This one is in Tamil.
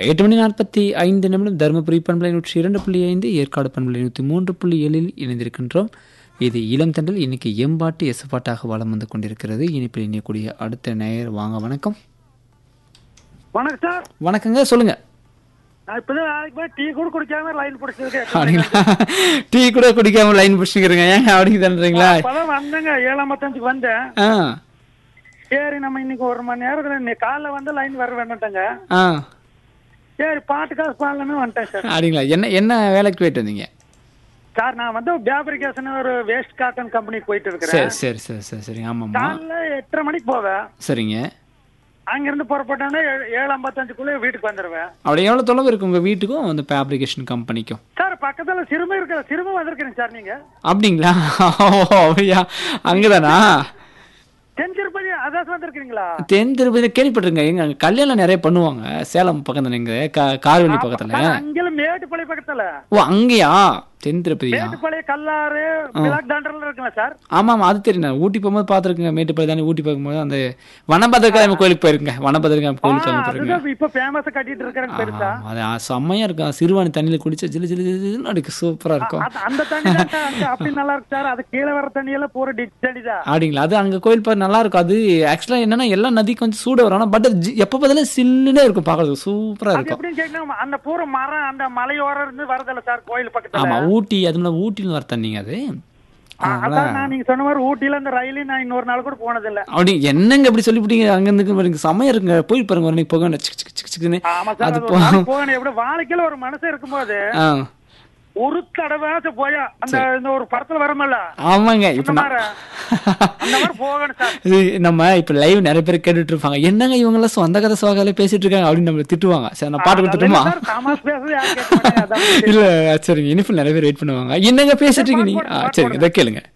8:45 தருமபுரி பண்பலை 102.5 ஏற்காடு பண்பலை 103.7 இணைந்திருக்கின்றோம். இது இளம் தண்டல். இன்னைக்கு எம்பாட்டு எசப்பாட்டாக வலம் வந்து கொண்டிருக்கிறது. இனிப்பில் இணையக்கூடிய அடுத்த நேயர் வாங்க. வணக்கம். வணக்கம் சார். வணக்கங்க, சொல்லுங்க. நான் இப்பதான் நாளைக்கு போய் டீ கூட குடிக்காம லைன் பிடிச்சிருக்கேன். அப்படிங்களா? டீ கூட குடிக்காம லைன் பிடிச்சிக்கிறீங்க, ஏன் அப்படி தந்துறீங்களா? அப்பதான் வந்தேங்க, 7:55 வந்தேன். ஆ சரி, நம்ம இன்னைக்கு ஒரு மணி நேரத்துல காலைல வந்து லைன் வர வேண்டாங்க. ஆ சரி, பாட்டு காசு பாடலன்னு வந்துட்டேன் சார். அப்படிங்களா? என்ன வேலைக்கு போயிட்டு வந்தீங்க? சார், நான் வந்து ஃபேப்ரிகேஷன் ஒரு வேஸ்ட் காட்டன் கம்பெனிக்கு போயிட்டு சரி இருக்கிறேன். சரி சரி சரி சரி ஆமாம்மா. காலைல 8:30 மணிக்கு போவேன். சரிங்க. அங்கிருந்து புறப்பட்டோன்னே 7:55 வீட்டுக்கு வந்துடுவேன். அப்படி எவ்வளோ தொலைவு இருக்கு உங்கள் வீட்டுக்கும் அந்த ஃபேப்ரிகேஷன் கம்பெனிக்கும்? சார், பக்கத்துல சிறுமை இருக்கிற சிறுமை வந்திருக்கிறேன் சார். நீங்க அப்படிங்களா? அப்படியா, அங்கதானா? தென் திருப்பதி அதான் வந்திருக்கீங்களா? தென் திருப்பதி கேள்விப்பட்டிருங்க. எங்க அங்க கல்யாணம் நிறைய பண்ணுவாங்க, சேலம் பக்கத்துல, எங்க கார்வெளி பக்கத்துல. அங்கெல்லாம் மேட்டுப்பாளையம் பக்கத்துல. ஓ, அங்கேயா? தென் திருப்பதியா? மேட்டுப்பாளையம் கல்லாறு பிளாக் டாண்டர்ல இருக்குல்ல சார்? ஆமா ஆமா, அது தெரியும். நான் ஊட்டி போகும்போது பாத்துருக்கேங்க. மேட்டுப்பாளையம் தானே ஊட்டி போகும்போது அந்த வனபத்திரகாளி கோயிலுக்கு போயிருக்கேன். வனபத்திரகாளி கோயிலுக்கு போயிருக்கேன். அதுதான் இப்ப ஃபேமஸா கட்டிட்டு இருக்காங்க பெருசா. அது செம்மையா இருக்கும். சிறுவாணி தண்ணியில குடிச்சா ஜிலு ஜிலு ஜிலுன்னு அடிக்கும், சூப்பரா இருக்கும். அந்த தண்ணி தான் அப்படி நல்லா இருக்கு சார். அது கீழே வர தண்ணி எல்லாம் பூரா டிச் தண்ணி தான். அப்படிங்களா? அது அங்க கோயில் பாரு நல்லா இருக்கும். அது ஆக்சுவலா என்னன்னா எல்லா நதிக்கும் கொஞ்சம் சூட வரும், பட் எப்ப பார்த்தாலும் சில்லுனே இருக்கும், பாக்குறதுக்கு சூப்பரா இருக்கும். எப்படின்னு கேட்டீங்கன்னா அந்த பூரா மரம் அந்த மலையோரம் இருந்து வரதில்ல சார் கோயில் பக்கத்துல. ஆமா, ஊட்டி அதுல ஊட்டில வர தண்ணிங்க அது. அதான் நான் நீங்க சொன்ன மாதிரி ஊட்டில அந்த ரயிலையும் நான் இன்னொரு நாள் கூட போனது இல்ல. அப்படி என்னங்க அப்படி சொல்லிவிட்டீங்க? அங்க இருந்து சமயம் இருக்குங்க, போய் பாருங்க. ஒரு போக ஆமா சார், அது போகணும். எப்படி வாழ்க்கையில ஒரு மனசு இருக்கும்போது ஒரு தடவை போய் அந்த ஒரு படத்துல வரமல்ல. ஆமாங்க, இப்ப அந்த மாதிரி போகணும் சார். நம்ம இப்ப லைவ் நிறைய பேர் கேட்டுட்டு இருப்பாங்க, என்னங்க இவங்க எல்லாம் சொந்த கதை சோகால பேசிட்டு இருக்காங்க அப்படின்னு நம்மள திட்டுவாங்க. சரி, நான் பாட்டு கொடுத்துட்டுமா? இல்ல சரிங்க, இனிப்பு நிறைய பேர் வெயிட் பண்ணுவாங்க. என்னங்க பேசிட்டு இருக்கீங்க நீங்க? சரிங்க, இதை கேளுங்க.